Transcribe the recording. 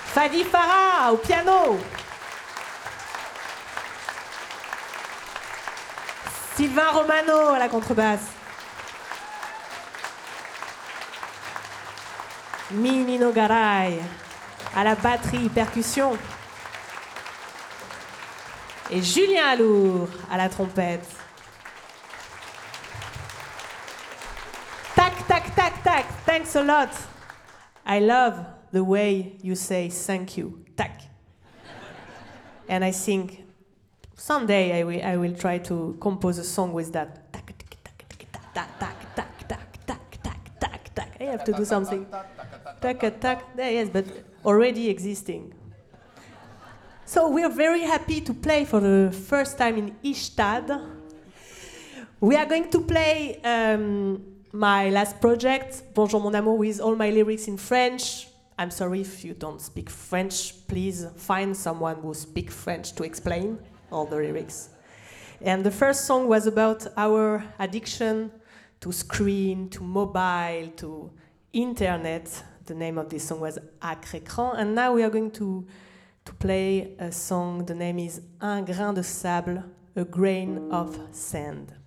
Fadi Farah au piano. Sylvain Romano à la contrebasse. Minino Garay à la batterie, percussion. Et Julien Alour à la trompette. Tac, tac, tac, tac. Thanks a lot. I love the way you say thank you. Tac. And I think someday I will try to compose a song with that. Tac, tac, tac, tac, tac, tac, tac, tac, tac, tac, tac. I have to do something. Tac, tac. Yes, but already existing. So we are very happy to play for the first time in Ystad. We are going to play my last project, Bonjour mon amour, with all my lyrics in French. I'm sorry if you don't speak French. Please find someone who speaks French to explain all the lyrics. And the first song was about our addiction to screen, to mobile, to internet. The name of this song was Acre Écran. And now we are going to play a song. The name is Un grain de sable, a grain of sand.